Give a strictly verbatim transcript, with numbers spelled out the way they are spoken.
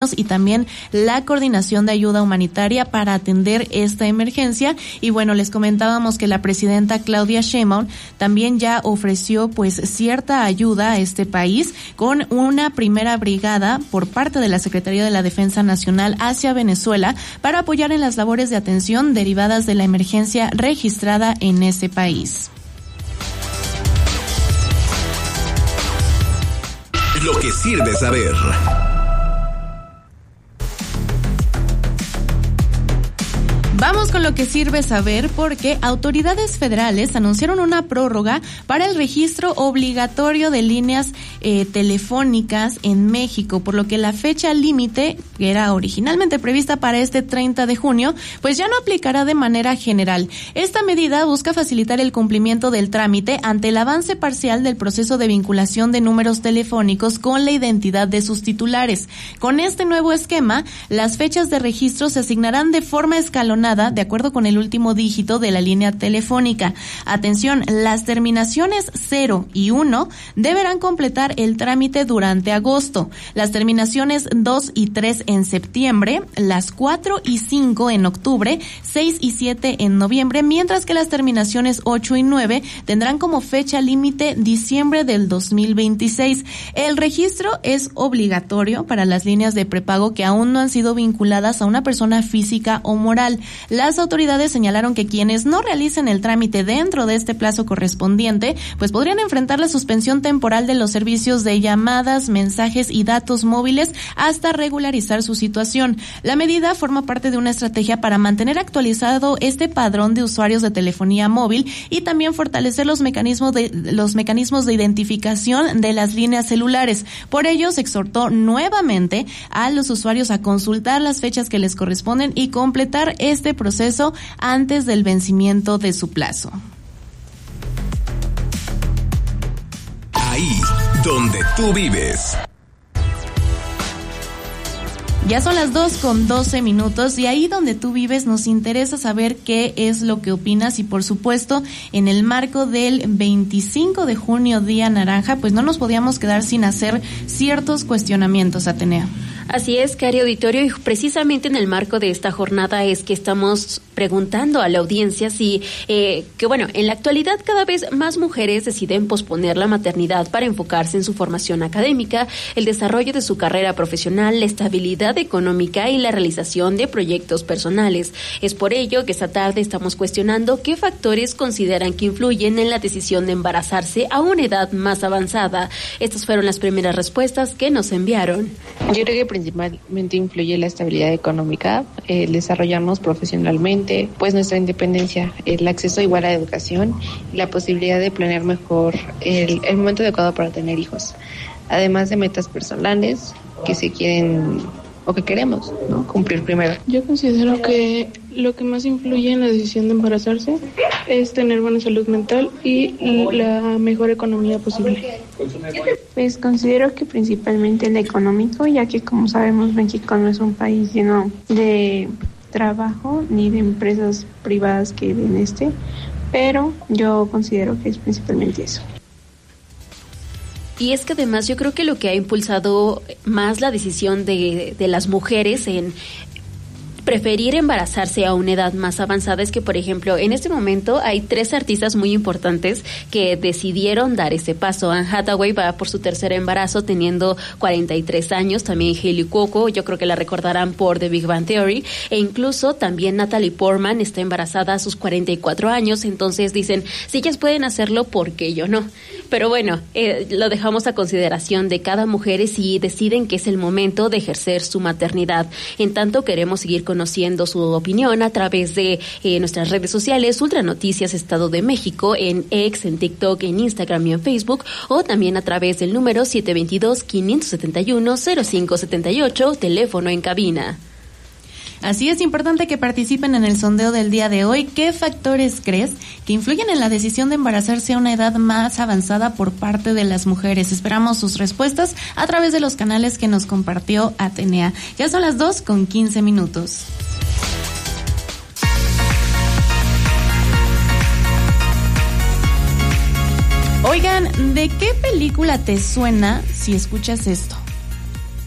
y también la coordinación de ayuda humanitaria para atender esta emergencia. Y bueno, les comentábamos que la presidenta Claudia Sheinbaum también ya ofreció pues cierta ayuda a este país con una primera brigada por parte de la Secretaría de la Defensa Nacional hacia Venezuela para apoyar en las labores de atención derivadas de la emergencia registrada en ese país. Lo que sirve saber. Vamos con lo que sirve saber, porque autoridades federales anunciaron una prórroga para el registro obligatorio de líneas eh, telefónicas en México, por lo que la fecha límite, que era originalmente prevista para este treinta de junio, pues ya no aplicará de manera general. Esta medida busca facilitar el cumplimiento del trámite ante el avance parcial del proceso de vinculación de números telefónicos con la identidad de sus titulares. Con este nuevo esquema, las fechas de registro se asignarán de forma escalonada de acuerdo con el último dígito de la línea telefónica. Atención, las terminaciones cero y uno deberán completar el trámite durante agosto, las terminaciones dos y tres en septiembre, las cuatro y cinco en octubre, seis y siete en noviembre, mientras que las terminaciones ocho y nueve tendrán como fecha límite diciembre del dos mil veintiséis. El registro es obligatorio para las líneas de prepago que aún no han sido vinculadas a una persona física o moral. Las autoridades señalaron que quienes no realicen el trámite dentro de este plazo correspondiente, pues podrían enfrentar la suspensión temporal de los servicios de llamadas, mensajes y datos móviles hasta regularizar su situación. La medida forma parte de una estrategia para mantener actualizado este padrón de usuarios de telefonía móvil y también fortalecer los mecanismos de los mecanismos de identificación de las líneas celulares. Por ello, se exhortó nuevamente a los usuarios a consultar las fechas que les corresponden y completar este proceso antes del vencimiento de su plazo. Ahí donde tú vives. Ya son las dos con doce minutos y ahí donde tú vives nos interesa saber qué es lo que opinas y por supuesto en el marco del veinticinco de junio, Día Naranja, pues no nos podíamos quedar sin hacer ciertos cuestionamientos, Atenea. Así es, Cari Auditorio, y precisamente en el marco de esta jornada es que estamos preguntando a la audiencia si, eh, que bueno, en la actualidad cada vez más mujeres deciden posponer la maternidad para enfocarse en su formación académica, el desarrollo de su carrera profesional, la estabilidad económica y la realización de proyectos personales. Es por ello que esta tarde estamos cuestionando qué factores consideran que influyen en la decisión de embarazarse a una edad más avanzada. Estas fueron las primeras respuestas que nos enviaron. Yo creo que principalmente influye la estabilidad económica, el desarrollarnos profesionalmente, pues nuestra independencia, el acceso igual a la educación y la posibilidad de planear mejor el, el momento adecuado para tener hijos, además de metas personales que se quieren o que queremos, ¿no?, cumplir primero. Yo considero que lo que más influye en la decisión de embarazarse es tener buena salud mental y la mejor economía posible. Pues considero que principalmente el económico, ya que como sabemos México no es un país lleno de trabajo ni de empresas privadas que den este, pero yo considero que es principalmente eso. Y es que además yo creo que lo que ha impulsado más la decisión de, de las mujeres en preferir embarazarse a una edad más avanzada es que, por ejemplo, en este momento hay tres artistas muy importantes que decidieron dar ese paso. Anne Hathaway va por su tercer embarazo teniendo cuarenta y tres años, también Hailey Cuoco, yo creo que la recordarán por The Big Bang Theory, e incluso también Natalie Portman está embarazada a sus cuarenta y cuatro años, entonces dicen, si ellas pueden hacerlo, ¿por qué yo no? Pero bueno, eh, lo dejamos a consideración de cada mujer si deciden que es el momento de ejercer su maternidad. En tanto, queremos seguir conociendo su opinión a través de eh, nuestras redes sociales, Ultra Noticias Estado de México, en X, en TikTok, en Instagram y en Facebook, o también a través del número siete dos dos, cinco siete uno, cero cinco siete ocho, teléfono en cabina. Así es importante que participen en el sondeo del día de hoy. ¿Qué factores crees que influyen en la decisión de embarazarse a una edad más avanzada por parte de las mujeres? Esperamos sus respuestas a través de los canales que nos compartió Atenea. Ya son las dos con quince minutos. Oigan, ¿de qué película te suena si escuchas esto?